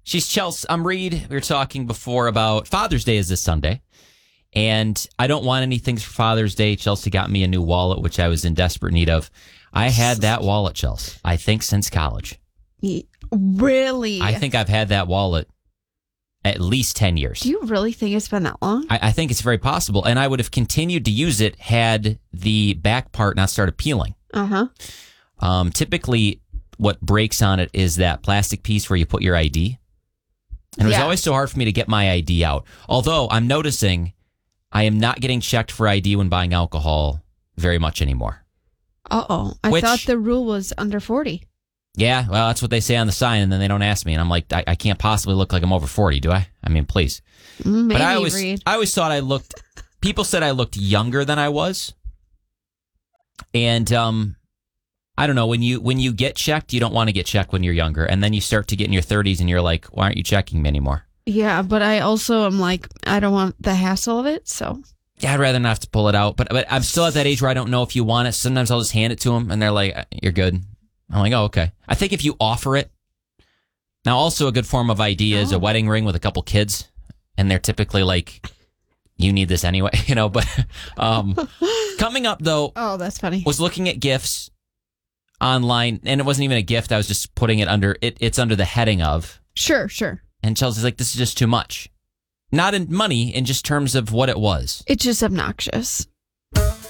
She's Chelsea. I'm Reed. We were talking before about Father's Day is this Sunday. And I don't want anything for Father's Day. Chelsea got me a new wallet, which I was in desperate need of. I had that wallet, Chelsea, I think since college. Really? I think I've had that wallet at least 10 years. Do you really think it's been that long? I think it's very possible. And I would have continued to use it had the back part not started peeling. Uh-huh. Typically, what breaks on it is that plastic piece where you put your ID. And it was always so hard for me to get my ID out. Although I'm noticing I am not getting checked for ID when buying alcohol very much anymore. Uh-oh. I thought the rule was under 40. Yeah, well, that's what they say on the sign, and then they don't ask me. And I'm like, I can't possibly look like I'm over 40, do I? I mean, please. Maybe, but I always thought I looked, people said I looked younger than I was. And I don't know, when you get checked, you don't want to get checked when you're younger. And then you start to get in your 30s and you're like, why aren't you checking me anymore? Yeah, but I also am like, I don't want the hassle of it, so. Yeah, I'd rather not have to pull it out. But I'm still at that age where I don't know if you want it. Sometimes I'll just hand it to them, and they're like, you're good. I'm like, oh, okay. I think if you offer it. Now, also a good form of ID is a wedding ring with a couple kids, and they're typically like, you need this anyway, But coming up, though. Oh, that's funny. Was looking at gifts online, and it wasn't even a gift. I was just putting it under, it's under the heading of. Sure. And Chelsea's like, this is just too much. Not in money, in just terms of what it was. It's just obnoxious.